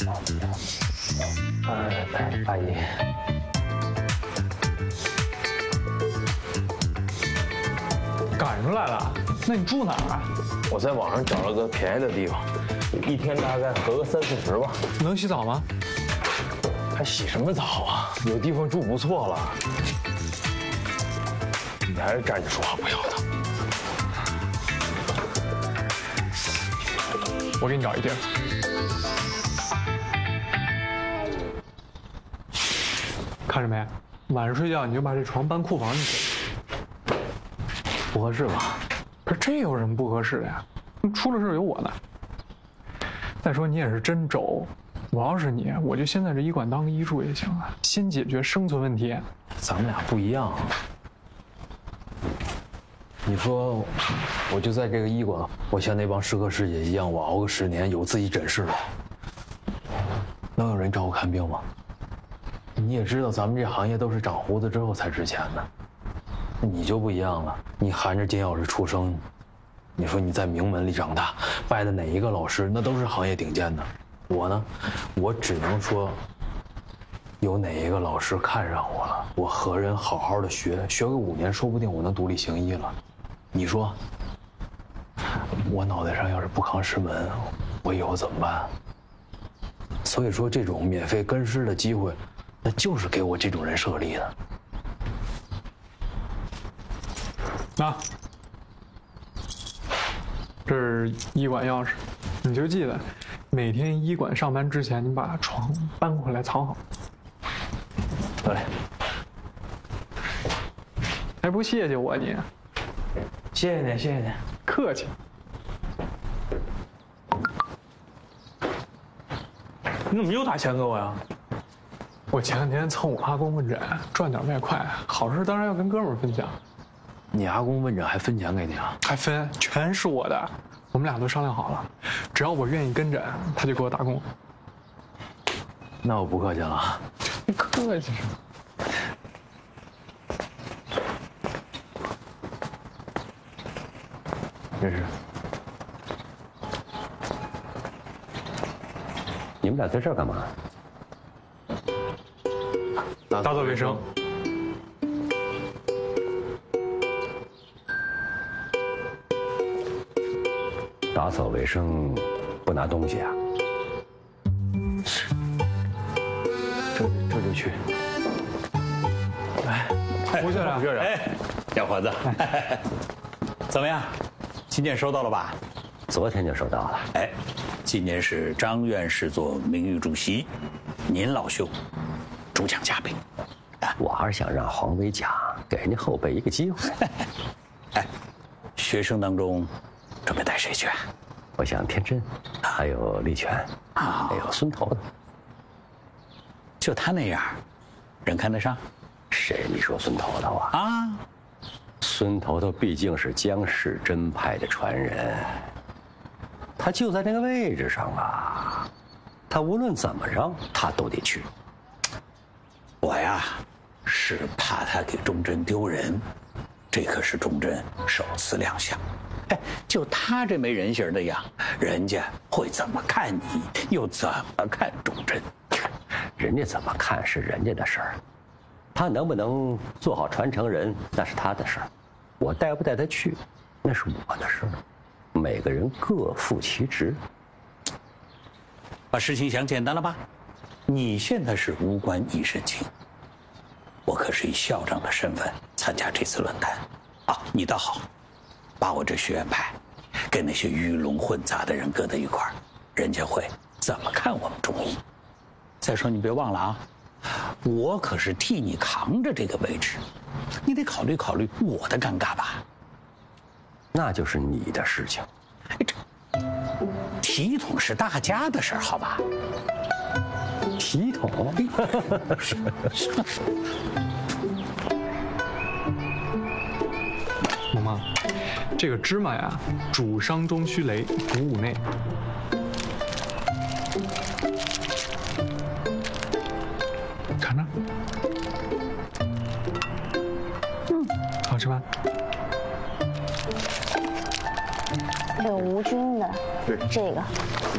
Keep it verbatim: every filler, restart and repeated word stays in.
哎，阿姨， 赶出来了？那你住哪儿啊？ 我在网上找了个便宜的地方，一天大概合个三四十吧。 能洗澡吗？ 还洗什么澡啊？有地方住不错了。你还是站着说话，不要的。 我给你找一地儿。看着没？晚上睡觉你就把这床搬库房去。 不合适吧？ 不是，这有什么不合适的呀？出了事有我呢。再说你也是真轴，我要是你，我就先在这医馆当个医助也行啊，先解决生存问题。 咱们俩不一样啊。你说，我就在这个医馆，我像那帮师哥师姐一样，我熬个十年，有自己诊室了，能有人找我看病吗？你也知道，咱们这行业都是长胡子之后才值钱的。你就不一样了，你含着金钥匙出生，你说你在名门里长大，拜的哪一个老师，那都是行业顶尖的。我呢，我只能说，有哪一个老师看上我了，我和人好好的学，学个五年，说不定我能独立行医了。你说，我脑袋上要是不扛师门，我以后怎么办？所以说，这种免费跟师的机会，那就是给我这种人设立的。 那，这是医馆钥匙，你就记得，每天医馆上班之前，你把床搬回来藏好。 得嘞， 还不谢谢我你？ 谢谢你，谢谢你， 客气。 你怎么又打钱给我呀？ 我前两天蹭我阿公问诊，赚点外快，好事当然要跟哥们儿分享。 你阿公问诊还分钱给你啊？ 还分，全是我的，我们俩都商量好了，只要我愿意跟诊，他就给我打工。 那我不客气了。 你客气什么？ 真是。 你们俩在这儿干嘛？ 打扫卫生。 打扫卫生不拿东西啊？ 这这就去。 胡校长， 校长， 哎，小伙子，怎么样？请柬收到了吧？ 昨天就收到了。 哎，今年是张院士做名誉主席，您老兄主讲嘉宾。 我还是想让黄伟讲，给人家后辈一个机会。 哎，学生当中准备带谁去啊？ 我想天真，还有立全， 啊， 还有孙头的。 就他那样，人看得上？ 谁你说孙头头啊？ 啊， 孙头头毕竟是江氏真派的传人，他就在那个位置上啊，他无论怎么让，他都得去。 我呀，是怕他给忠贞丢人，这可是忠贞首次亮相。哎，就他这没人形的样，人家会怎么看你，又怎么看忠贞？ 人家怎么看是人家的事儿，他能不能做好传承人，那是他的事儿。我带不带他去，那是我的事儿。每个人各负其职。 把事情想简单了吧？你现在是无官一身轻，我可是以校长的身份参加这次论坛。啊，你倒好，把我这学院派跟那些鱼龙混杂的人搁在一块儿，人家会怎么看我们中医？再说你别忘了啊，我可是替你扛着这个位置，你得考虑考虑我的尴尬吧。 那就是你的事情。 这体统是大家的事儿，好吧？ 体统？ 萌萌，这个芝麻呀，主伤中虚雷，补五内。尝尝。嗯，好吃吧？ 这个无菌的，这个